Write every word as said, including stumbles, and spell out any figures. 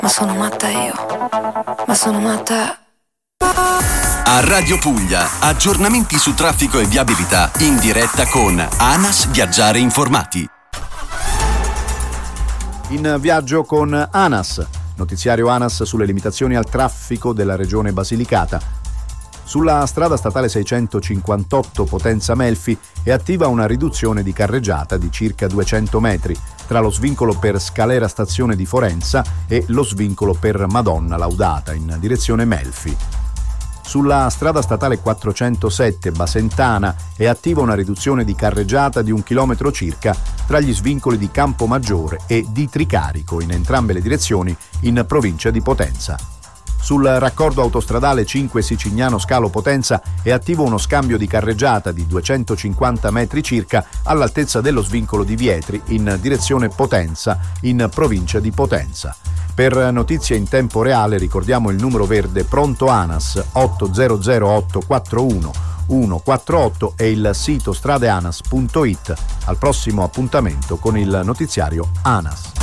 ma sono matta io, ma sono matta. A Radio Puglia, aggiornamenti su traffico e viabilità in diretta con ANAS Viaggiare Informati. In viaggio con ANAS, notiziario ANAS sulle limitazioni al traffico della regione Basilicata. Sulla strada statale seicentocinquantotto Potenza-Melfi è attiva una riduzione di carreggiata di circa duecento metri tra lo svincolo per Scalera Stazione di Forenza e lo svincolo per Madonna Laudata in direzione Melfi. Sulla strada statale quattrocentosette Basentana è attiva una riduzione di carreggiata di un chilometro circa tra gli svincoli di Campomaggiore e di Tricarico in entrambe le direzioni in provincia di Potenza. Sul raccordo autostradale cinque Sicignano Scalo Potenza è attivo uno scambio di carreggiata di duecentocinquanta metri circa all'altezza dello svincolo di Vietri in direzione Potenza in provincia di Potenza. Per notizie in tempo reale ricordiamo il numero verde pronto ANAS otto zero zero otto quattro uno uno quattro otto e il sito stradeanas punto it. Al prossimo appuntamento con il notiziario ANAS.